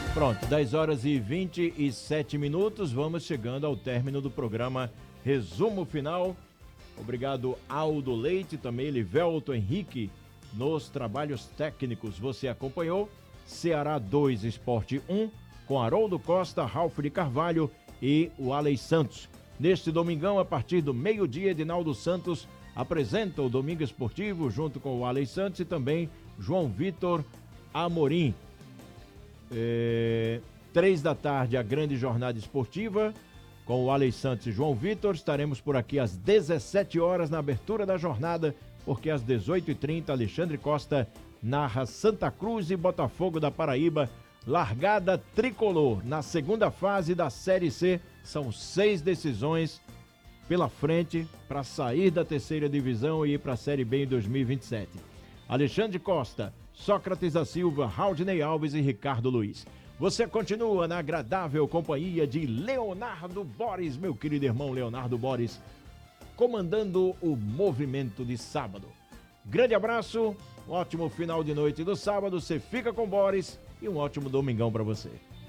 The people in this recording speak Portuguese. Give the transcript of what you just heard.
Pronto, 10 horas e 27 minutos, vamos chegando ao término do programa Resumo Final. Obrigado Aldo Leite, também Elivelto Henrique nos trabalhos técnicos. Você acompanhou Ceará 2, Esporte 1, com Haroldo Costa, Ralf de Carvalho e o Alei Santos. Neste domingão, a partir do meio-dia, Edinaldo Santos apresenta o Domingo Esportivo junto com o Alei Santos e também João Vitor Amorim. 3 da tarde, a grande jornada esportiva com o Alei Santos e João Vitor. Estaremos por aqui às 17 horas na abertura da jornada, porque às 18h30 Alexandre Costa narra Santa Cruz e Botafogo da Paraíba, largada tricolor na segunda fase da Série C. São 6 decisões pela frente para sair da terceira divisão e ir para a Série B em 2027. Alexandre Costa, Sócrates da Silva, Raudinei Alves e Ricardo Luiz. Você continua na agradável companhia de Leonardo Boris, meu querido irmão Leonardo Boris, comandando o movimento de sábado. Grande abraço, um ótimo final de noite do sábado, você fica com Boris e um ótimo domingão para você.